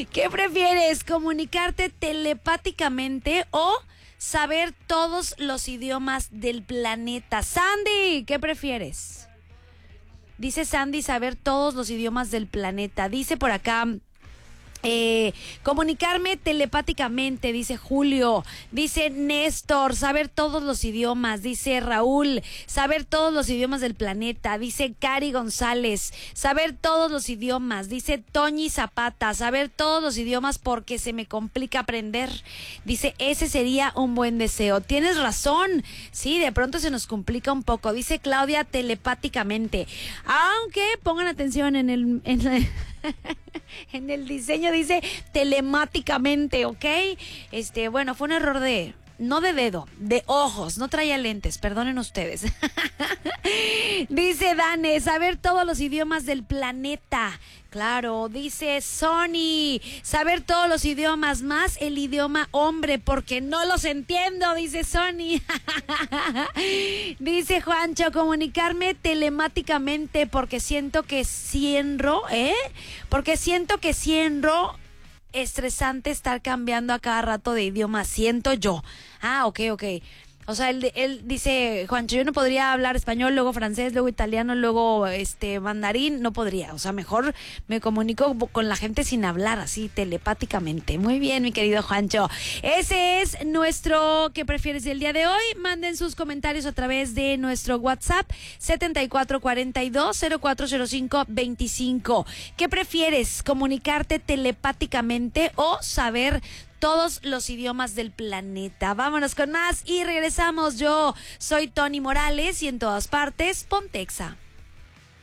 ¿Qué prefieres? ¿Comunicarte telepáticamente o saber todos los idiomas del planeta? Sandy, ¿qué prefieres? Dice Sandy, saber todos los idiomas del planeta. Dice por acá... comunicarme telepáticamente, dice Julio. Dice Néstor, saber todos los idiomas. Dice Raúl, saber todos los idiomas del planeta. Dice Cari González, saber todos los idiomas. Dice Toñi Zapata, saber todos los idiomas porque se me complica aprender. Dice, ese sería un buen deseo. Tienes razón, sí, de pronto se nos complica un poco. Dice Claudia, telepáticamente. Aunque pongan atención en el diseño dice telemáticamente, ¿ok? Bueno, fue un error no de dedo, de ojos, no traía lentes, perdonen ustedes. Dice Dane, saber todos los idiomas del planeta. Claro, dice Sony, saber todos los idiomas más el idioma hombre porque no los entiendo, dice Sony. Dice Juancho, comunicarme telemáticamente porque siento que estresante estar cambiando a cada rato de idioma, siento yo. Ah, ok. O sea, él dice, Juancho, yo no podría hablar español, luego francés, luego italiano, luego mandarín, no podría. O sea, mejor me comunico con la gente sin hablar, así telepáticamente. Muy bien, mi querido Juancho. Ese es nuestro ¿qué prefieres del día de hoy? Manden sus comentarios a través de nuestro WhatsApp 7442-040525. ¿Qué prefieres? ¿Comunicarte telepáticamente o saber todos los idiomas del planeta? Vámonos con más y regresamos. Yo soy Tony Morales y en todas partes, Pontexa.